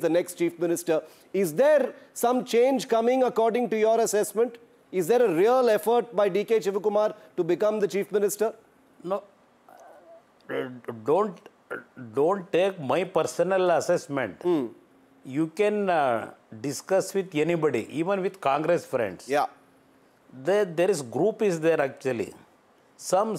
the next chief minister. Is there some change coming according to your assessment? Is there a real effort by DK Shivakumar to become the chief minister? No, don't take my personal assessment. You can discuss with anybody, even with Congress friends. Yeah. There is group is there actually. Some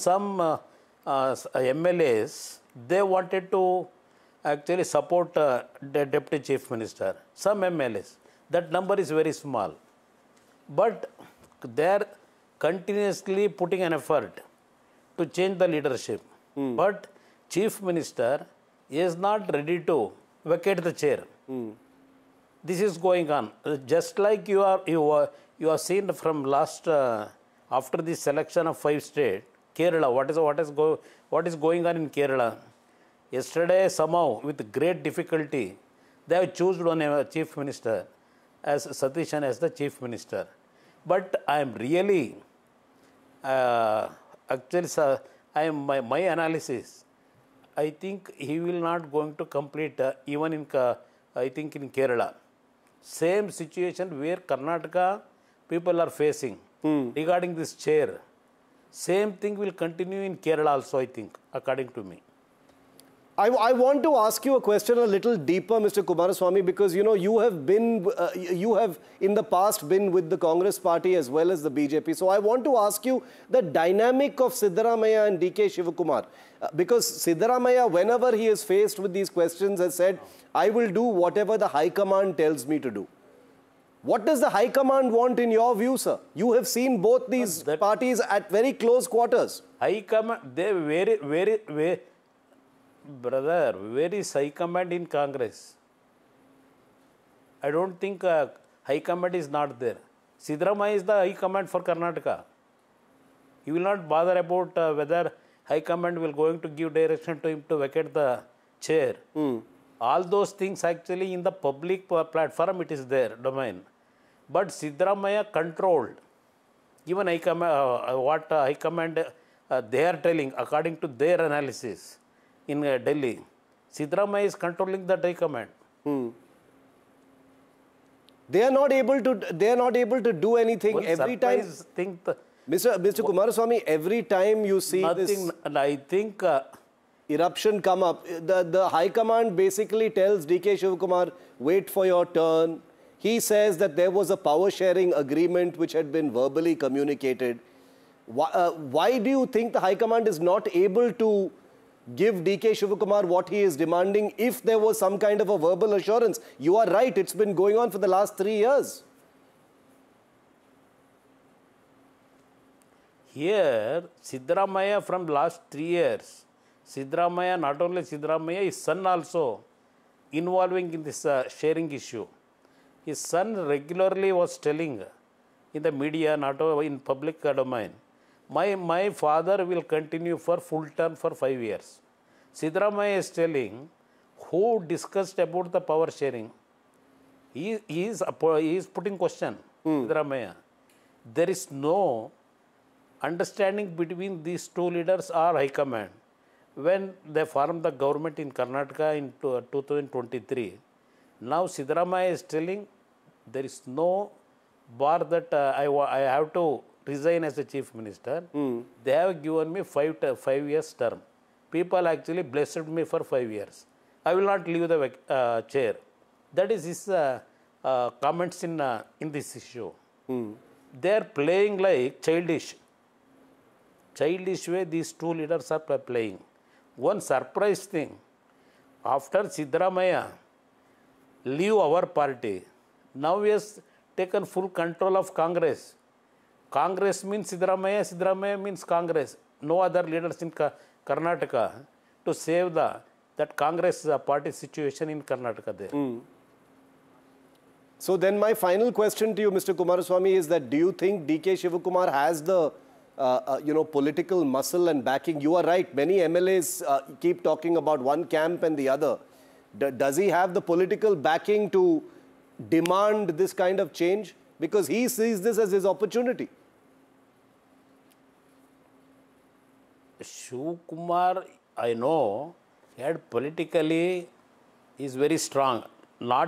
MLAs, they wanted to actually support the deputy chief minister. Some MLAs, that number is very small, but they are continuously putting an effort to change the leadership. But chief minister is not ready to vacate the chair. This is going on. Just like you are seen from last after the selection of 5 states, Kerala. What is going on in Kerala? Yesterday, somehow with great difficulty, they have chosen one chief minister as Satishan as the chief minister. But I am really actually, my analysis. I think he will not going to complete even in I think in Kerala. Same situation where Karnataka people are facing regarding this chair. Same thing will continue in Kerala also, I think, according to me. I want to ask you a question a little deeper, Mr. Kumaraswamy, because, you have been, you have in the past been with the Congress party as well as the BJP. So I want to ask you the dynamic of Siddaramaiah and DK Shivakumar. Because Siddaramaiah, whenever he is faced with these questions, has said, I will do whatever the High Command tells me to do. What does the High Command want in your view, sir? You have seen both these parties at very close quarters. High Command, they very brother, where is High Command in Congress? I don't think High Command is not there. Siddaramaiah is the High Command for Karnataka. He will not bother about whether High Command will going to give direction to him to vacate the chair. All those things actually in the public platform it is there, domain. But Siddaramaiah controlled. Even High Command, what High Command they are telling according to their analysis in Delhi, Siddaramaiah is controlling the High Command. They are not able to do anything. One every time. Mr. Kumaraswamy, every time you see nothing, this, I think eruption come up, the High Command basically tells DK Shivakumar, wait for your turn. He says that there was a power sharing agreement which had been verbally communicated. Why do you think the High Command is not able to give DK Shivakumar what he is demanding if there was some kind of a verbal assurance? You are right, it's been going on for the last 3 years. Here, Siddaramaiah from last 3 years, Siddaramaiah, not only Siddaramaiah, his son also involving in this sharing issue. His son regularly was telling in the media, not in public domain, my father will continue for full term for 5 years. Siddaramaiah is telling, who discussed about the power sharing? He is putting question, Siddaramaiah. There is no understanding between these two leaders or High Command. When they formed the government in Karnataka in 2023, now Siddaramaiah is telling there is no bar that I have to resign as a chief minister. They have given me 5 years term. People actually blessed me for 5 years. I will not leave the chair. That is his comments in this issue. They are playing like childish way these two leaders are playing. One surprise thing, after Siddaramaiah leave our party, now he has taken full control of Congress. Congress means Siddaramaiah, Siddaramaiah means Congress. No other leaders in Karnataka to save that Congress party situation in Karnataka there. So then my final question to you, Mr. Kumaraswamy, is that do you think DK Shivakumar has the political muscle and backing? You are right. Many MLAs keep talking about one camp and the other. Does he have the political backing to demand this kind of change? Because he sees this as his opportunity. Shivakumar, I know, he had politically is very strong. Not